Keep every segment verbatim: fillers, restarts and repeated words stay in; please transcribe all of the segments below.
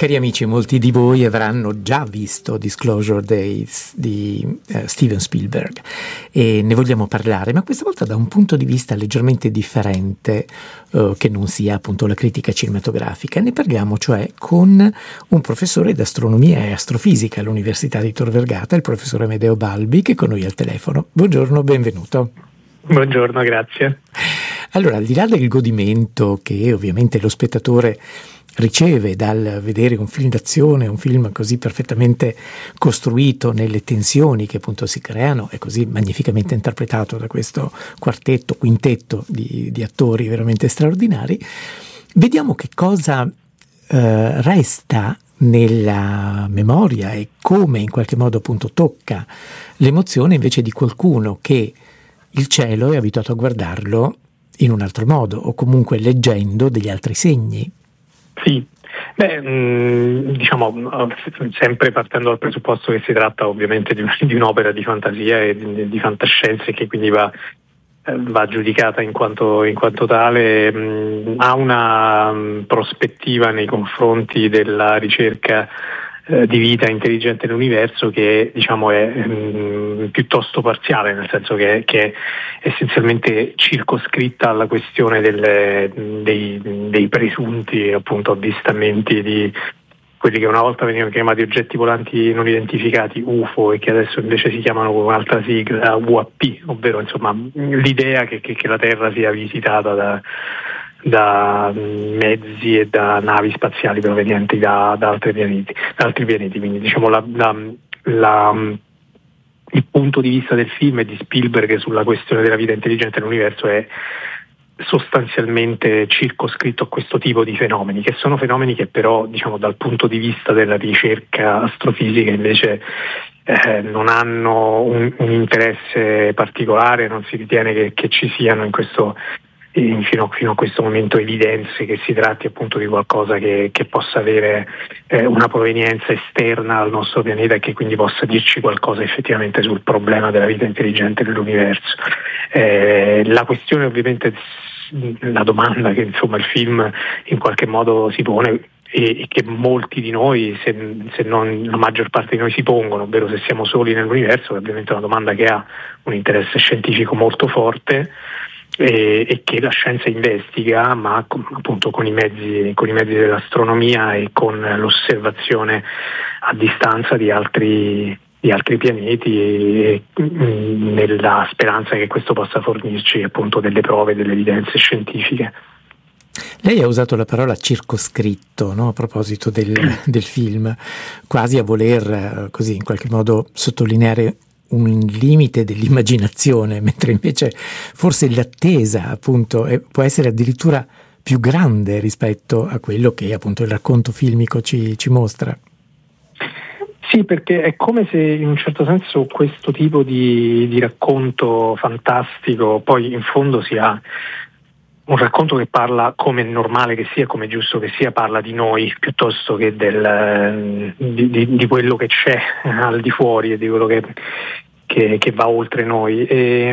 Cari amici, molti di voi avranno già visto Disclosure Days di uh, Steven Spielberg e ne vogliamo parlare, ma questa volta da un punto di vista leggermente differente, uh, che non sia appunto la critica cinematografica. Ne parliamo cioè con un professore di astronomia e astrofisica all'Università di Tor Vergata, il professore Amedeo Balbi, che è con noi al telefono. Buongiorno, benvenuto. Buongiorno, grazie. Allora, al di là del godimento che ovviamente lo spettatore riceve dal vedere un film d'azione, un film così perfettamente costruito nelle tensioni che appunto si creano e così magnificamente interpretato da questo quartetto, quintetto di, di attori veramente straordinari, vediamo che cosa eh, resta nella memoria e come in qualche modo appunto tocca l'emozione invece di qualcuno che il cielo è abituato a guardarlo in un altro modo o comunque leggendo degli altri segni. Sì, beh, mh, diciamo sempre partendo dal presupposto che si tratta ovviamente di, un, di un'opera di fantasia e di, di fantascienza che quindi va, eh, va giudicata in quanto, in quanto tale, mh, ha una mh, prospettiva nei confronti della ricerca eh, di vita intelligente nell'universo che diciamo è mh, piuttosto parziale, nel senso che, che è essenzialmente circoscritta alla questione delle, dei, dei presunti appunto avvistamenti di quelli che una volta venivano chiamati oggetti volanti non identificati, U F O, e che adesso invece si chiamano con un'altra sigla U A P, ovvero insomma l'idea che, che, che la Terra sia visitata da da mezzi e da navi spaziali provenienti da, da altri pianeti, da altri pianeti. Quindi diciamo la, la, la, il punto di vista del film e di Spielberg sulla questione della vita intelligente nell'universo è sostanzialmente circoscritto a questo tipo di fenomeni, che sono fenomeni che però diciamo dal punto di vista della ricerca astrofisica invece eh, non hanno un, un interesse particolare, non si ritiene che, che ci siano in questo Fino, fino a questo momento evidenze che si tratti appunto di qualcosa che, che possa avere eh, una provenienza esterna al nostro pianeta e che quindi possa dirci qualcosa effettivamente sul problema della vita intelligente nell'universo. Eh, la questione ovviamente, la domanda che insomma il film in qualche modo si pone e, e che molti di noi, se, se non la maggior parte di noi si pongono, ovvero se siamo soli nell'universo, è ovviamente una domanda che ha un interesse scientifico molto forte, E, e che la scienza investiga, ma con, appunto con i mezzi con i mezzi dell'astronomia e con l'osservazione a distanza di altri di altri pianeti e, mh, nella speranza che questo possa fornirci appunto delle prove, delle evidenze scientifiche. Lei ha usato la parola circoscritto, no? A proposito del, del film, quasi a voler così in qualche modo sottolineare un limite dell'immaginazione, mentre invece forse l'attesa appunto è, può essere addirittura più grande rispetto a quello che appunto il racconto filmico ci, ci mostra. Sì, perché è come se in un certo senso questo tipo di, di racconto fantastico poi in fondo sia un racconto che parla, come è normale che sia, come è giusto che sia, parla di noi piuttosto che del, di, di, di quello che c'è al di fuori e di quello che, che, che va oltre noi.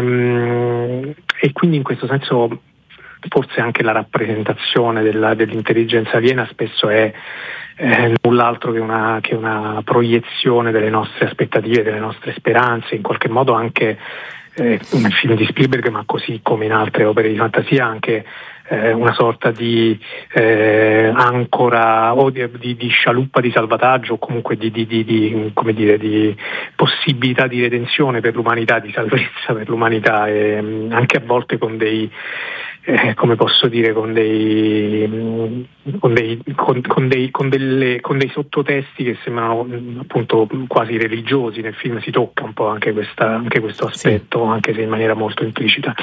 E, e quindi in questo senso forse anche la rappresentazione della, dell'intelligenza aliena spesso è eh, null'altro che una, che una proiezione delle nostre aspettative, delle nostre speranze, in qualche modo anche Eh, nel film di Spielberg, ma così come in altre opere di fantasia, anche eh, una sorta di eh, ancora o di, di, di scialuppa di salvataggio o comunque di, di, di, di, come dire, di possibilità di redenzione per l'umanità, di salvezza per l'umanità, e mh, anche a volte con dei Eh, come posso dire, con dei con dei con, con dei con delle con dei sottotesti che sembrano appunto quasi religiosi. Nel film si tocca un po' anche questa anche questo aspetto, sì, anche se in maniera molto implicita.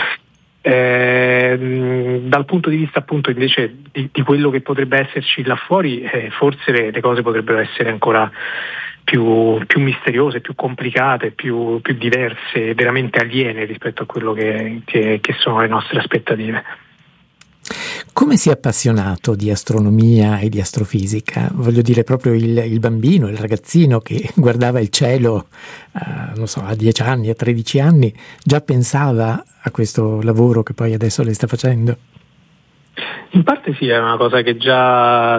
Eh, dal punto di vista appunto invece di, di quello che potrebbe esserci là fuori, eh, forse le, le cose potrebbero essere ancora più, più misteriose, più complicate, più, più diverse, veramente aliene rispetto a quello che, che, che sono le nostre aspettative. Come si è appassionato di astronomia e di astrofisica? Voglio dire, proprio il, il bambino, il ragazzino che guardava il cielo, uh, non so, a dieci anni, a tredici anni, già pensava a questo lavoro che poi adesso lei sta facendo? In parte sì, è una cosa che già